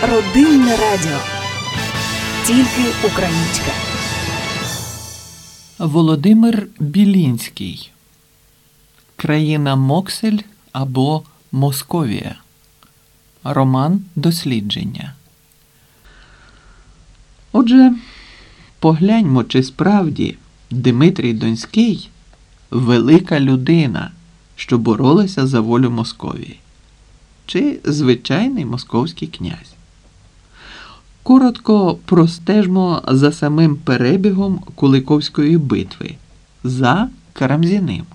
Родинне радіо. Тільки українське. Володимир Білінський. Країна Моксель або Московія. Роман дослідження. Отже, погляньмо, чи справді Димитрій Донський – велика людина, що боролася за волю Московії, чи звичайний московський князь. Коротко простежмо за самим перебігом Куликовської битви за Карамзіним.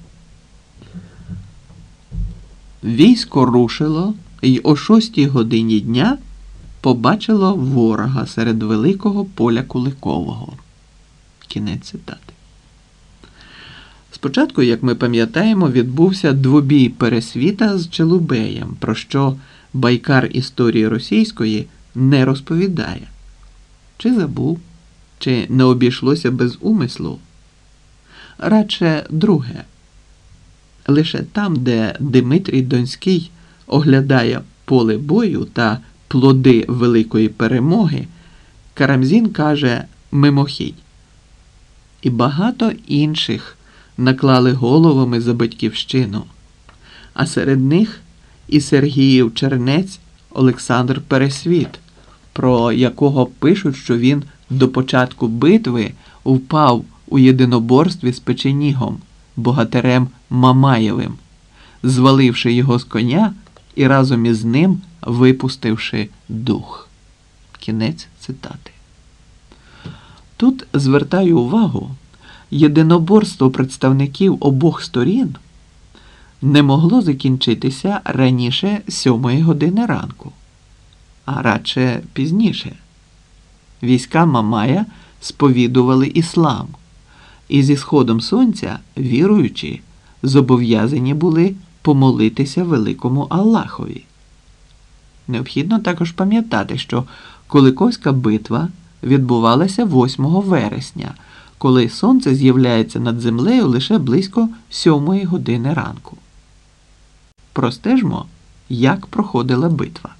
Військо рушило й о 6 годині дня побачило ворога серед великого поля Куликового. Кінець цитати. Спочатку, як ми пам'ятаємо, відбувся двобій Пересвіта з Челубеєм, про що байкар історії російської не розповідає. Чи забув, чи не обійшлося без умислу? Радше друге. Лише там, де Димитрій Донський оглядає поле бою та плоди великої перемоги, Карамзін каже «мимохідь». І багато інших наклали головами за батьківщину, а серед них і Сергіїв чернець Олександр Пересвіт, про якого пишуть, що він до початку битви впав у єдиноборстві з Печенігом, богатирем Мамаєвим, зваливши його з коня і разом із ним випустивши дух. Кінець цитати. Тут звертаю увагу, єдиноборство представників обох сторін не могло закінчитися раніше 7 години ранку, а радше пізніше. Війська Мамая сповідували іслам, і зі сходом сонця віруючі зобов'язані були помолитися великому Аллахові. Необхідно також пам'ятати, що Куликовська битва відбувалася 8 вересня, коли сонце з'являється над землею лише близько 7 години ранку. Простежмо, як проходила битва.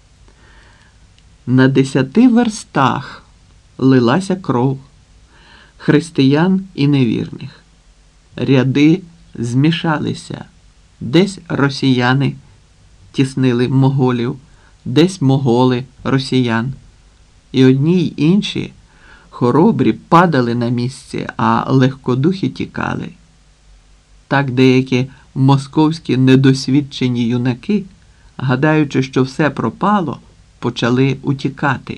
На 10 верстах лилася кров християн і невірних. Ряди змішалися. Десь росіяни тіснили моголів, десь моголи росіян. І одні й інші хоробрі падали на місці, а легкодухі тікали. Так деякі московські недосвідчені юнаки, гадаючи, що все пропало, почали утікати.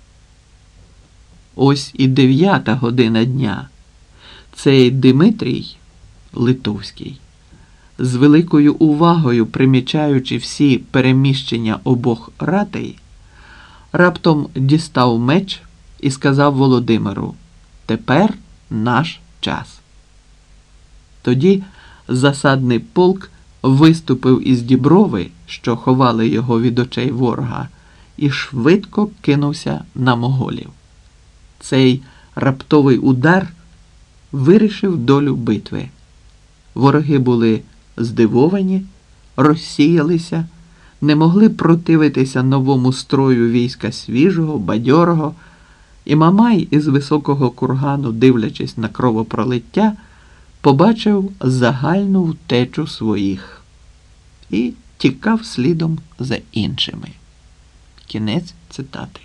Ось і 9 година дня. Цей Димитрій Литовський, з великою увагою примічаючи всі переміщення обох ратей, раптом дістав меч і сказав Володимиру: «Тепер наш час». Тоді засадний полк виступив із діброви, що ховали його від очей ворога, і швидко кинувся на моголів. Цей раптовий удар вирішив долю битви. Вороги були здивовані, розсіялися, не могли противитися новому строю війська свіжого, бадьорого, і Мамай із високого кургану, дивлячись на кровопролиття, побачив загальну втечу своїх і тікав слідом за іншими. Кінець цитати.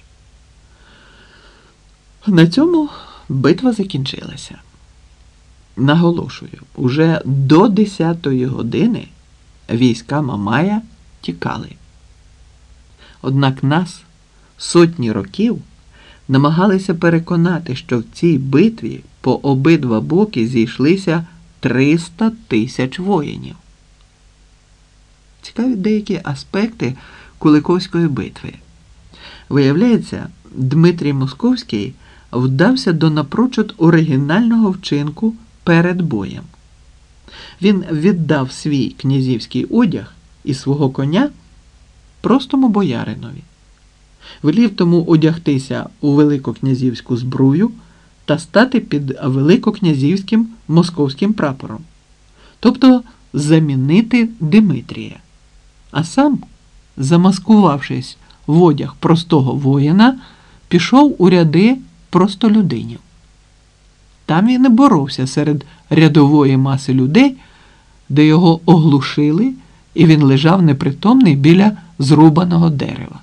На цьому битва закінчилася. Наголошую, уже до 10-ї години війська Мамая тікали. Однак нас сотні років намагалися переконати, що в цій битві по обидва боки зійшлися 300 тисяч воїнів. Цікаві деякі аспекти Куликовської битви. Виявляється, Дмитрій Московський вдався до напрочуд оригінального вчинку перед боєм. Він віддав свій князівський одяг і свого коня простому бояринові. Велів тому одягтися у великокнязівську збрую та стати під великокнязівським московським прапором, тобто замінити Димитрія, а сам, замаскувавшись в одяг простого воїна, пішов у ряди простолюдинів. Там він і боровся серед рядової маси людей, де його оглушили, і він лежав непритомний біля зрубаного дерева.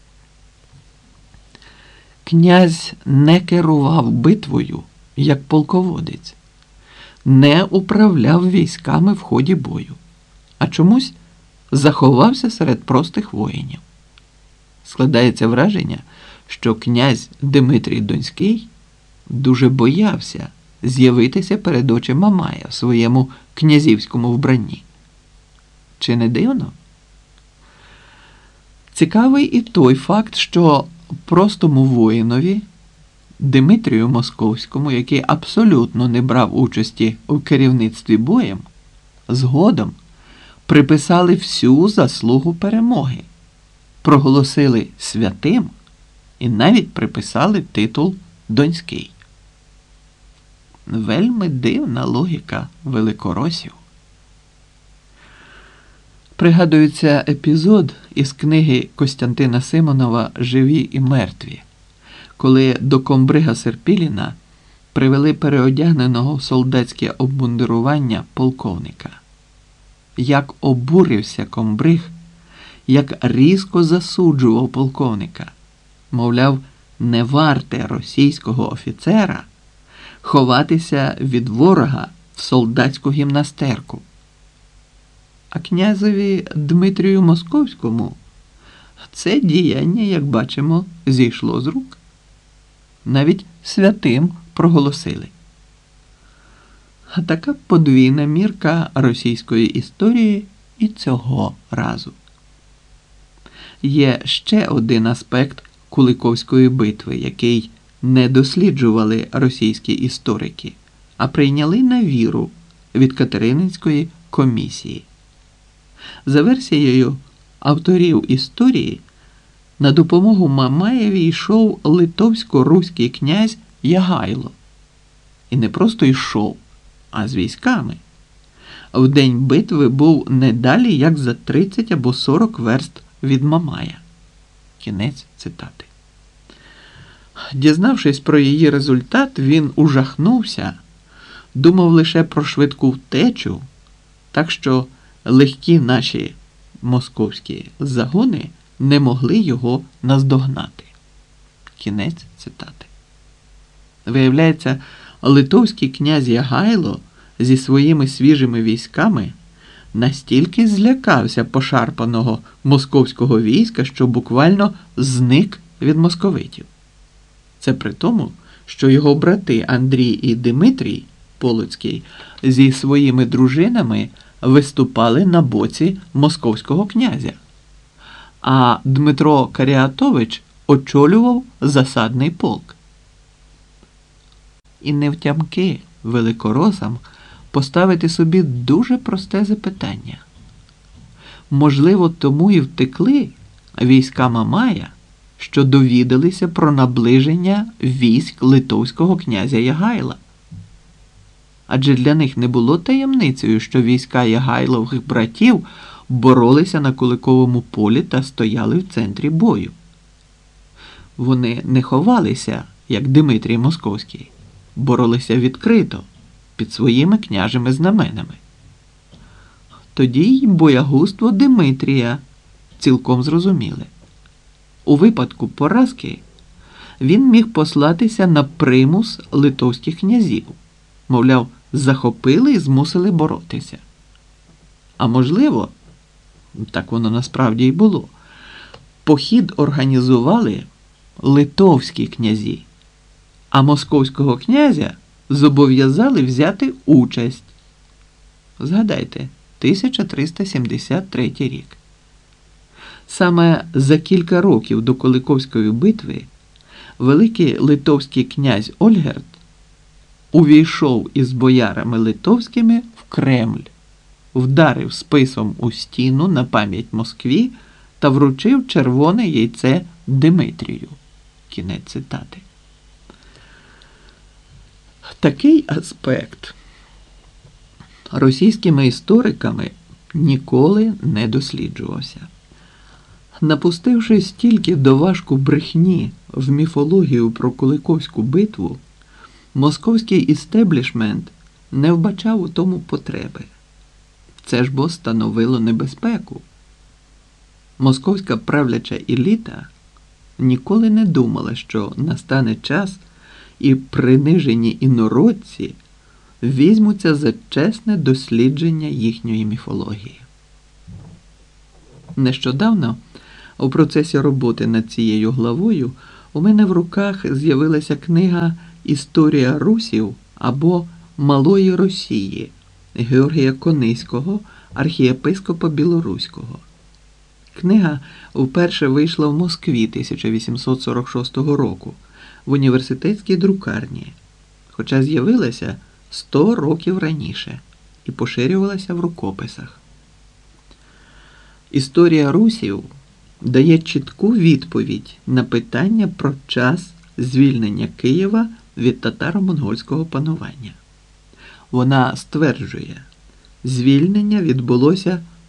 Князь не керував битвою, як полководець, не управляв військами в ході бою, а чомусь заховався серед простих воїнів. Складається враження, що князь Димитрій Донський дуже боявся з'явитися перед очі Мамая в своєму князівському вбранні. Чи не дивно? Цікавий і той факт, що простому воїнові Димитрію Московському, який абсолютно не брав участі у керівництві боєм, згодом приписали всю заслугу перемоги, проголосили святим і навіть приписали титул Донський. Вельми дивна логіка великоросів. Пригадується епізод із книги Костянтина Симонова «Живі і мертві», коли до комбрига Серпіліна привели переодягненого в солдатське обмундирування полковника. Як обурився комбриг, як різко засуджував полковника. Мовляв, не варте російського офіцера ховатися від ворога в солдатську гімнастерку. А князеві Дмитрію Московському це діяння, як бачимо, зійшло з рук. Навіть святим проголосили. А така подвійна мірка російської історії і цього разу. Є ще один аспект Куликовської битви, який не досліджували російські історики, а прийняли на віру від Катерининської комісії. За версією авторів історії, на допомогу Мамаєві йшов литовсько-руський князь Ягайло. І не просто йшов, а з військами. В день битви був не далі, як за 30 або 40 верст від Мамая. Кінець цитати. Дізнавшись про її результат, він ужахнувся, думав лише про швидку втечу, так що легкі наші московські загони не могли його наздогнати. Кінець цитати. Виявляється, литовський князь Ягайло зі своїми свіжими військами настільки злякався пошарпаного московського війська, що буквально зник від московитів. Це при тому, що його брати Андрій і Димитрій Полоцький зі своїми дружинами виступали на боці московського князя, а Дмитро Каріатович очолював засадний полк. І невтямки великоросам поставити собі дуже просте запитання. Можливо, тому і втекли війська Мамая, що довідалися про наближення військ литовського князя Ягайла. Адже для них не було таємницею, що війська Ягайлових братів боролися на Куликовому полі та стояли в центрі бою. Вони не ховалися, як Димитрій Московський, боролися відкрито, під своїми княжими знаменами. Тоді й боягузтво Димитрія цілком зрозуміле. У випадку поразки він міг послатися на примус литовських князів. Мовляв, захопили і змусили боротися. А можливо, так воно насправді й було, похід організували литовські князі, а московського князя зобов'язали взяти участь. Згадайте, 1373 рік. Саме за кілька років до Куликовської битви великий литовський князь Ольгерд увійшов із боярами литовськими в Кремль, вдарив списом у стіну на пам'ять Москві та вручив червоне яйце Димитрію. Кінець цитати. Такий аспект російськими істориками ніколи не досліджувався. Напустивши стільки доважку брехні в міфологію про Куликовську битву, московський істеблішмент не вбачав у тому потреби. Це ж бо становило небезпеку. Московська правляча еліта ніколи не думала, що настане час і принижені інородці візьмуться за чесне дослідження їхньої міфології. Нещодавно у процесі роботи над цією главою у мене в руках з'явилася книга «Історія русів» або «Малої Росії» Георгія Кониського, архієпископа Білоруського. Книга вперше вийшла в Москві 1846 року в університетській друкарні, хоча з'явилася 100 років раніше і поширювалася в рукописах. Історія русів дає чітку відповідь на питання про час звільнення Києва від татаро-монгольського панування. Вона стверджує, звільнення відбулося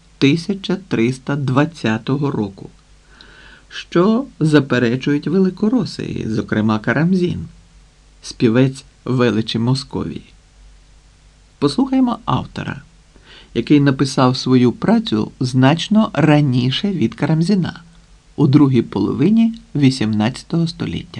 1320 року, що заперечують великороси, зокрема Карамзін, співець величі Московії. Послухаймо автора, який написав свою працю значно раніше від Карамзіна, у другій половині XVIII століття.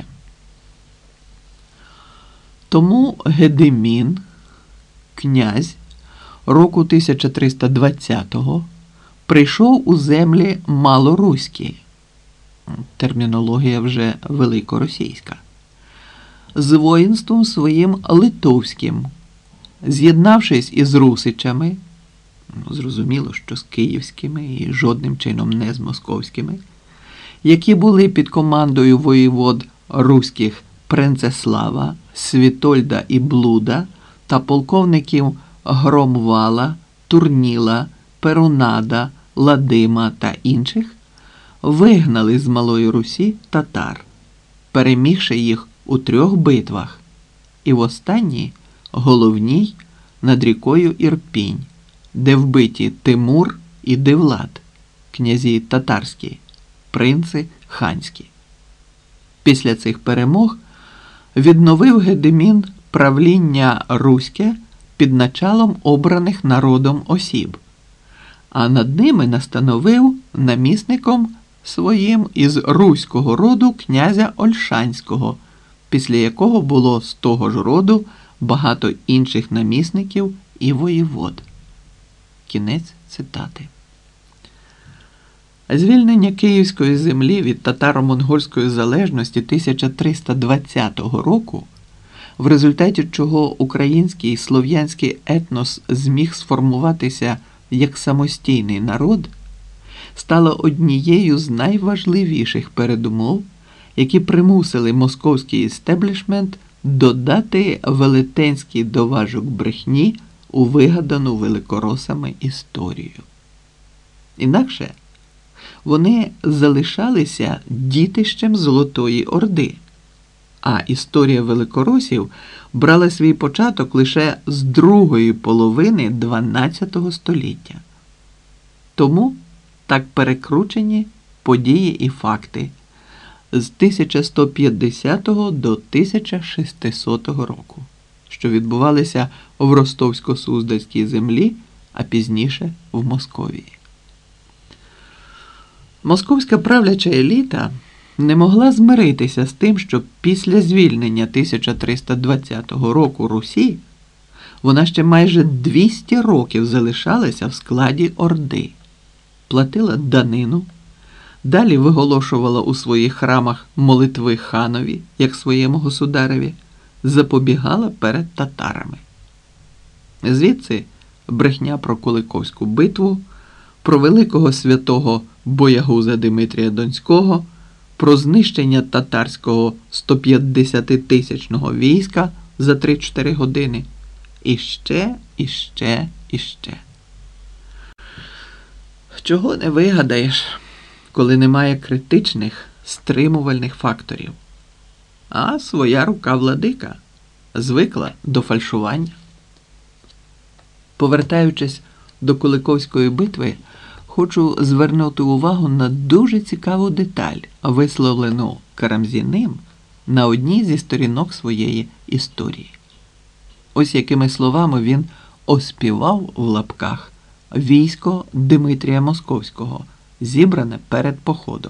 Тому Гедемін, князь, року 1320-го прийшов у землі малоруські, термінологія вже великоросійська, з воїнством своїм литовським, з'єднавшись із русичами, зрозуміло, що з київськими і жодним чином не з московськими, які були під командою воєвод руських Пренцеслава, Світольда і Блуда та полковників Громвала, Турніла, Перунада, Ладима та інших, вигнали з Малої Русі татар, перемігши їх у 3 битвах, і в останній, головній, над рікою Ірпінь, де вбиті Тимур і Девлад, князі татарські, принци ханські. Після цих перемог відновив Гедемін правління руське під началом обраних народом осіб, а над ними настановив намісником своїм із руського роду князя Ольшанського, після якого було з того ж роду багато інших намісників і воєвод. Кінець цитати. Звільнення київської землі від татаро-монгольської залежності 1320 року, в результаті чого український і слов'янський етнос зміг сформуватися як самостійний народ, стало однією з найважливіших передумов, які примусили московський істеблішмент додати велетенський доважок брехні у вигадану великоросами історію. Інакше вони залишалися дітищем Золотої Орди, а історія великоросів брала свій початок лише з другої половини XII століття. Тому так перекручені події і факти з 1150 до 1600 року, що відбувалися в Ростовсько-Суздальській землі, а пізніше в Московії. Московська правляча еліта не могла змиритися з тим, що після звільнення 1320 року Русі вона ще майже 200 років залишалася в складі Орди, платила данину, далі виголошувала у своїх храмах молитви ханові, як своєму государеві, запобігала перед татарами. Звідси брехня про Куликовську битву, про великого святого боягуза Димитрія Донського, про знищення татарського 150-тисячного війська за 3-4 години. І ще, і ще, і ще. Чого не вигадаєш, коли немає критичних, стримувальних факторів. А своя рука владика звикла до фальшування. Повертаючись до Куликовської битви, хочу звернути увагу на дуже цікаву деталь, висловлену Карамзіним на одній зі сторінок своєї історії. Ось якими словами він оспівав в лапках військо Дмитрія Московського, зібране перед походом.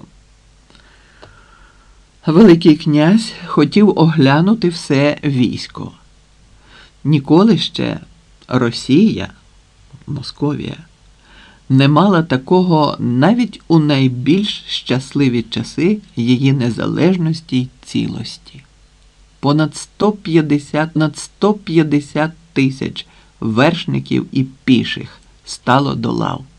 Великий князь хотів оглянути все військо. Ніколи ще Росія, Московія, не мала такого навіть у найбільш щасливі часи її незалежності й цілості. Понад 150 тисяч вершників і піших стало до лав.